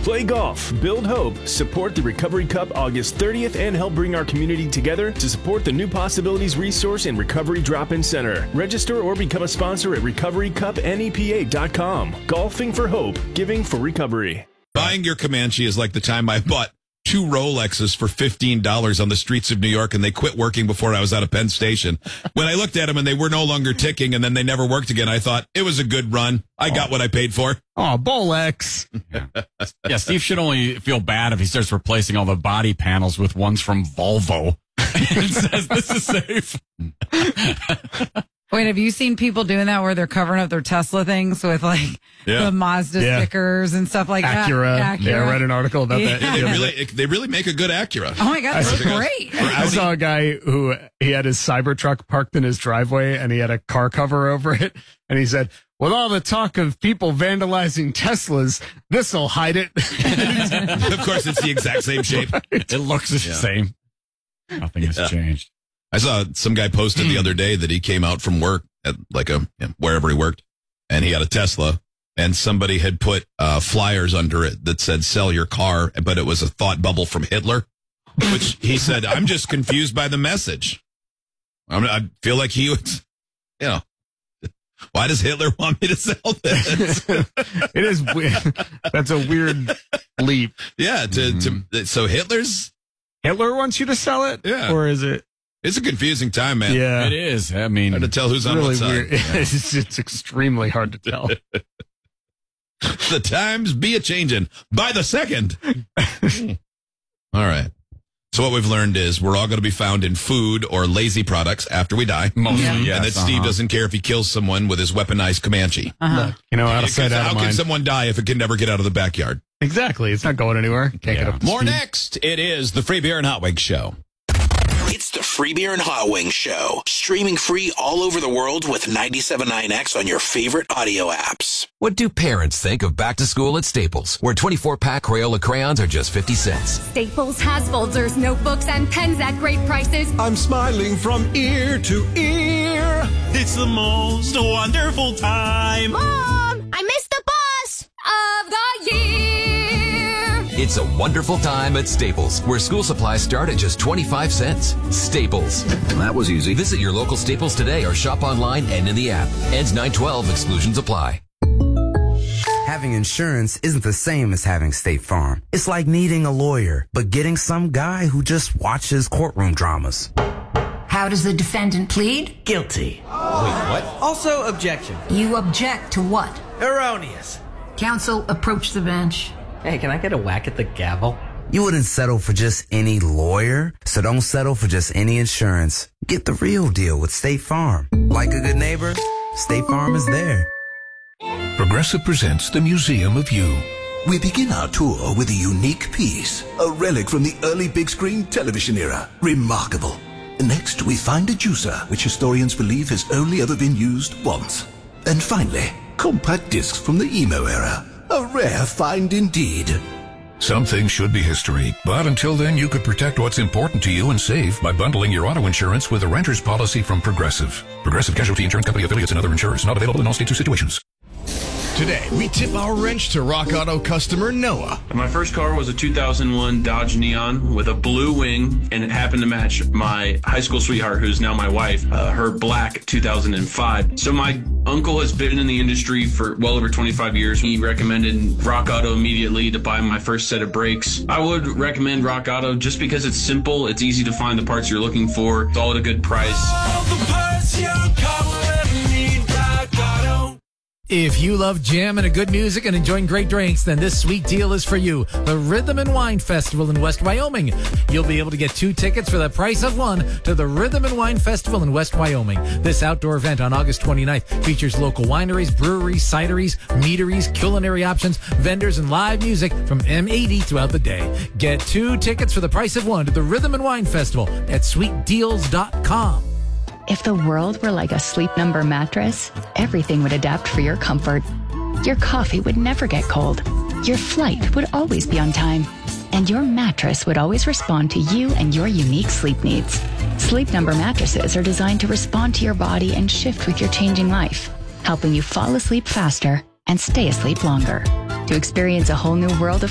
Play golf, build hope, support the Recovery Cup August 30th, and help bring our community together to support the New Possibilities Resource and Recovery Drop-In Center. Register or become a sponsor at recoverycupnepa.com. Golfing for hope, giving for recovery. Buying your Comanche is like the time I bought 2 Rolexes for $15 on the streets of New York, and they quit working before I was out of Penn Station. When I looked at them and they were no longer ticking, and then they never worked again, I thought, it was a good run. I got what I paid for. Oh, Bolex. Yeah, Steve should only feel bad if he starts replacing all the body panels with ones from Volvo. And says, this is safe. Wait, have you seen people doing that where they're covering up their Tesla things with like the Mazda stickers and stuff like Acura. that? Acura. Yeah, I read an article about that. They really make a good Acura. Oh my God, that's great. I saw a guy who he had his Cybertruck parked in his driveway and he had a car cover over it. And he said, with all the talk of people vandalizing Teslas, this'll hide it. Of course, it's the exact same shape. It looks the same. Nothing has changed. I saw some guy posted the other day that he came out from work at wherever he worked, and he had a Tesla, and somebody had put flyers under it that said "sell your car," but it was a thought bubble from Hitler, which he said, "I'm just confused by the message. I feel like he was, why does Hitler want me to sell this?" It is weird. That's a weird leap. Yeah. So Hitler wants you to sell it? Yeah. Or is it? It's a confusing time, man. Yeah. It is. I mean, hard to tell who's on really what side. weird. Yeah. It's extremely hard to tell. The times be a changing by the second. All right. So what we've learned is we're all going to be found in food or lazy products after we die. Mostly, yes. And that Steve doesn't care if he kills someone with his weaponized Comanche. Out of sight, out of How mind. can someone die if it can never get out of the backyard? Exactly. It's not going anywhere. Can't get up to More speed. next. It is the Free Beer and Hot Wings Show. It's the Free Beer and Hot Wings Show, streaming free all over the world with 97.9X on your favorite audio apps. What do parents think of back to school at Staples, where 24-pack Crayola crayons are just 50 cents? Staples has folders, notebooks, and pens at great prices. I'm smiling from ear to ear. It's the most wonderful time. Mom, I missed the bus of the year. It's a wonderful time at Staples, where school supplies start at just 25 cents. Staples. That was easy. Visit your local Staples today or shop online and in the app. Ends 9/12. Exclusions apply. Having insurance isn't the same as having State Farm. It's like needing a lawyer, but getting some guy who just watches courtroom dramas. How does the defendant plead? Guilty. Wait, what? Also objection. You object to what? Erroneous. Counsel, approach the bench. Hey, can I get a whack at the gavel? You wouldn't settle for just any lawyer, so don't settle for just any insurance. Get the real deal with State Farm. Like a good neighbor, State Farm is there. Progressive presents the Museum of You. We begin our tour with a unique piece, a relic from the early big screen television era. Remarkable. Next, we find a juicer, which historians believe has only ever been used once. And finally, compact discs from the emo era. A rare find indeed. Some things should be history, but until then you could protect what's important to you and save by bundling your auto insurance with a renter's policy from Progressive. Progressive Casualty Insurance Company affiliates and other insurers. Not available in all states or situations. Today, we tip our wrench to Rock Auto customer Noah. My first car was a 2001 Dodge Neon with a blue wing, and it happened to match my high school sweetheart, who's now my wife, her black 2005. So my uncle has been in the industry for well over 25 years. He recommended Rock Auto immediately to buy my first set of brakes. I would recommend Rock Auto just because it's simple, it's easy to find the parts you're looking for, it's all at a good price. All the parts your car will ever need, Rock Auto. If you love jam and a good music and enjoying great drinks, then this sweet deal is for you. The Rhythm and Wine Festival in West Wyoming. You'll be able to get 2 tickets for the price of 1 to the Rhythm and Wine Festival in West Wyoming. This outdoor event on August 29th features local wineries, breweries, cideries, meaderies, culinary options, vendors, and live music from M80 throughout the day. Get 2 tickets for the price of 1 to the Rhythm and Wine Festival at sweetdeals.com. If the world were like a Sleep Number mattress, everything would adapt for your comfort. Your coffee would never get cold. Your flight would always be on time. And your mattress would always respond to you and your unique sleep needs. Sleep Number mattresses are designed to respond to your body and shift with your changing life, helping you fall asleep faster and stay asleep longer. To experience a whole new world of